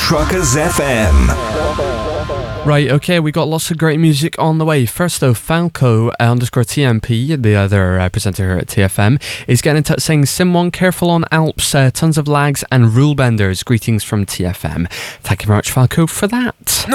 Truckers FM. Right, okay, we got lots of great music on the way. First though, Falco _TMP, the other presenter here at TFM, is getting in touch saying, Simon, careful on Alps, tons of lags and rule benders. Greetings from TFM. Thank you very much, Falco, for that.